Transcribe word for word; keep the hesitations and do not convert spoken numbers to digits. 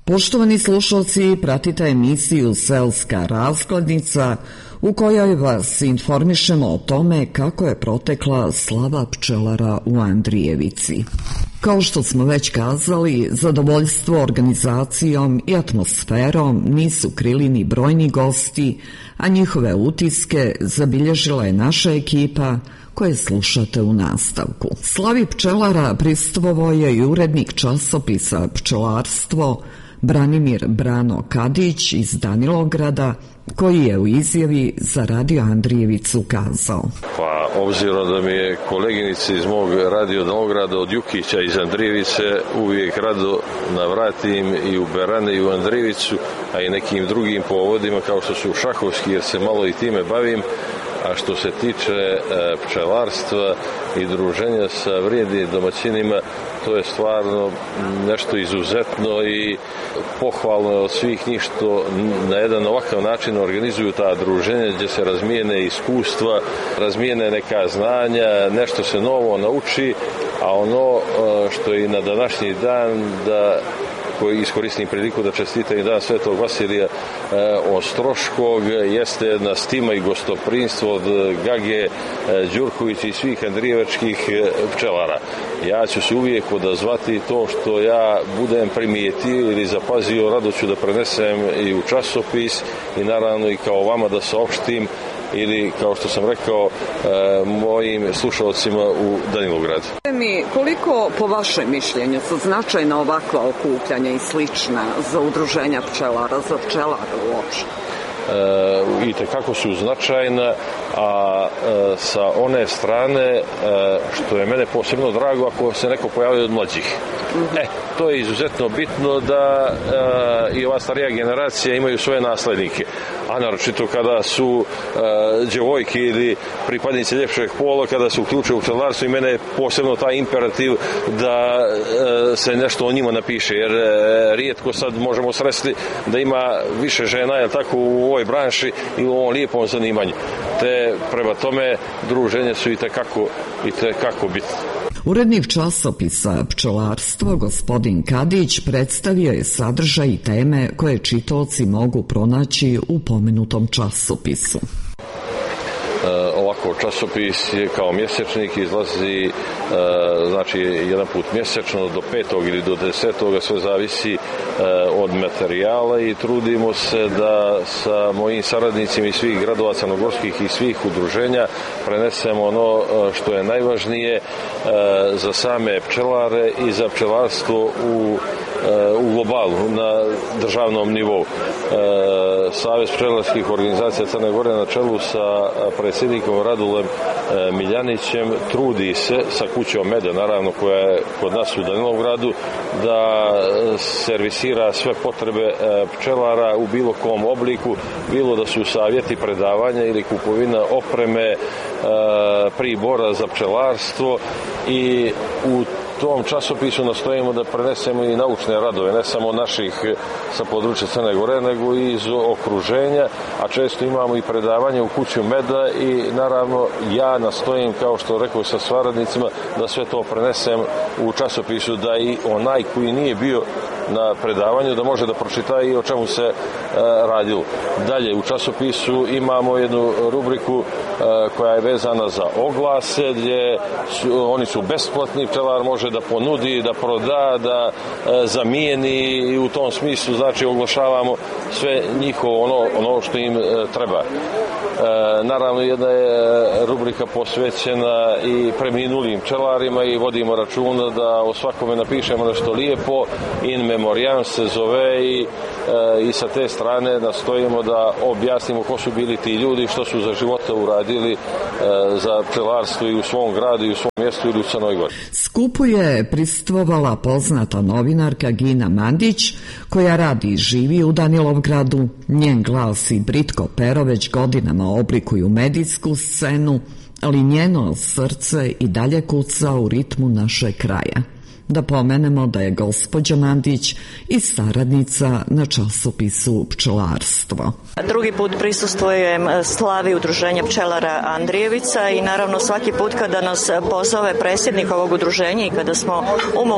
Poštovani slušalci, pratite emisiju Selska razglednica u kojoj vas informišemo o tome kako je protekla slava pčelara u Andrijevici. Kao što smo već kazali, zadovoljstvo organizacijom i atmosferom nisu krili ni brojni gosti, a njihove utiske zabilježila je naša ekipa koje slušate u nastavku. Slavi pčelara prisustvovao je i urednik časopisa Pčelarstvo Branimir Brano Kadić iz Danilovgrada, koji je u izjavi za Radio Andrijevicu kazao: Pa obzirom da mi je koleginica iz mog Radio Danilovgrada od Jukića iz Andrijevice uvijek rado navratim i u Berane i u Andrijevicu, a i nekim drugim povodima kao što su šahovski, jer se malo i time bavim. A što se tiče e, pčelarstva i druženja sa vrijednim domaćinima, to je stvarno nešto izuzetno i pohvalno od svih njih što na jedan ovakav način organizuju ta druženja gdje se razmijene iskustva, razmijene neka znanja, nešto se novo nauči, a ono e, što je i na današnji dan da koji iskoristim priliku da čestitam i dan Svetog Vasilija e, Ostroškog, jeste jedna stima i gostoprinstvo od Gage e, Đurković i svih andrijevačkih e, pčelara. Ja ću se uvijek odazvati to što ja budem primijetio ili zapazio, rado ću da prenesem i u časopis i naravno i kao vama da saopštim ili, kao što sam rekao, e, mojim slušalcima u Danilovgradu. Mi, koliko po vašem mišljenju su značajna ovakva okupljanja i slična za udruženja pčelara, za pčelare uopšte? E, i tekako su značajna, a e, sa one strane e, što je mene posebno drago ako se neko pojavio od mlađih. Mm-hmm. E, to je izuzetno bitno da e, i ova starija generacija imaju svoje naslednike, a naročito kada su e, djevojke ili pripadnici ljepšeg pola, kada se uključuju u pčelarstvo, i mene je posebno taj imperativ da e, se nešto o njima napiše, jer e, rijetko sad možemo sresti da ima više žena, jel tako, u ovoj branši i u ovom lijepom zanimanju. Te prema tome druženje su i tekako, i tekako bitne. Urednik časopisa Pčelarstvo, gospodin Kadić, predstavio je sadržaj i teme koje čitaoci mogu pronaći u pomenutom časopisu. E, ovako, časopis je kao mjesečnik, izlazi e, znači jedan put mjesečno do petog ili do desetoga, sve zavisi e, od materijala, i trudimo se da sa mojim saradnicima iz svih gradova crnogorskih i svih udruženja prenesemo ono što je najvažnije e, za same pčelare i za pčelarstvo u u globalu, na državnom nivou. E, Savez pčelarskih organizacija Crne Gore na čelu sa predsjednikom Radulem e, Miljanićem trudi se sa kućom meda, naravno, koja je kod nas u Danilovgradu, da servisira sve potrebe e, pčelara u bilo kom obliku, bilo da su savjeti, predavanja ili kupovina opreme, e, pribora za pčelarstvo, i u tom časopisu nastojimo da prenesemo i naučne radove, ne samo naših sa područja Crne Gore, nego i iz okruženja, a često imamo i predavanje u kuću meda, i naravno ja nastojim, kao što rekao sa saradnicima, da sve to prenesem u časopisu, da i onaj koji nije bio na predavanju da može da pročita i o čemu se e, radilo. Dalje, u časopisu imamo jednu rubriku e, koja je vezana za oglase, gdje su, oni su besplatni, pčelar može da ponudi, da proda, da e, zamijeni, i u tom smislu, znači, oglašavamo sve njihovo ono, ono što im e, treba. E, naravno, jedna je rubrika posvećena i preminulim pčelarima, i vodimo računa da o svakome napišemo nešto lijepo. In memoriam se zove, i, e, i sa te strane nastojimo da objasnimo ko su bili ti ljudi, što su za života uradili e, za pčelarstvo i u svom gradu i u svom mjestu ili u Crnoj Gori. Skupu je prisustvovala poznata novinarka Gina Mandić, koja radi i živi u Danilovgradu. Njen glas i Britko Pero već godinama oblikuju medijsku scenu, ali njeno srce i dalje kuca u ritmu našeg kraja. Da pomenemo da je gospođa Mandić i saradnica na časopisu Pčelarstvo. Drugi put prisustvujem slavi udruženja pčelara Andrijevica, i naravno svaki put kada nas pozove predsjednik ovog udruženja i kada smo u